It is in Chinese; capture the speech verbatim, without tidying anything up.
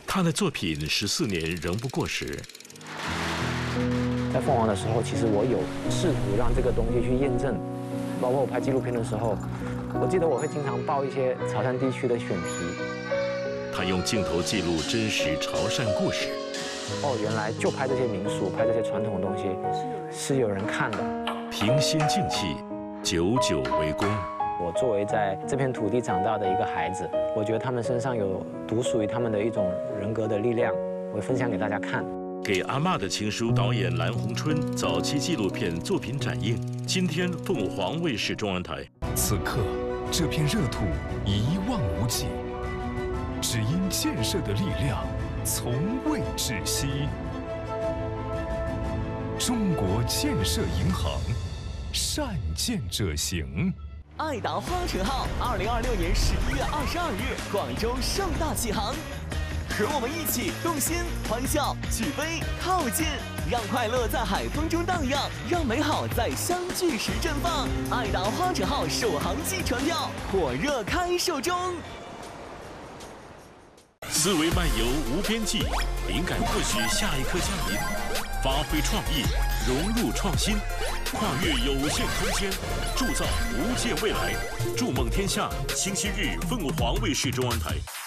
他的作品十四年仍不过时。 在凤凰的时候，其实我有试图让这个东西去验证，包括我拍纪录片的时候，我记得我会经常报一些潮汕地区的选题。 他用镜头记录真实潮汕故事。 哦，原来就拍这些民俗，拍这些传统的东西，是有人看的。 平心静气，久久为功。 我作为在这片土地长大的一个孩子，我觉得他们身上有独属于他们的一种人格的力量，我分享给大家看。 给阿嬷的情书导演蓝红春早期纪录片作品展映，今天凤凰卫视中央台。 此刻，这片热土一望无际，只因建设的力量从未止息。中国建设银行，善建者行。 爱达花城号二零二六年十一月二十二日广州盛大启航。和我们一起动心、欢笑、起飞、靠近，让快乐在海风中荡漾，让美好在相聚时绽放。爱达花城号首航季船票火热开售中。 思维漫游无边际，灵感或许下一刻降临。发挥创意，融入创新，跨越有限空间，铸造无界未来。筑梦天下，星期日凤凰卫视中央台。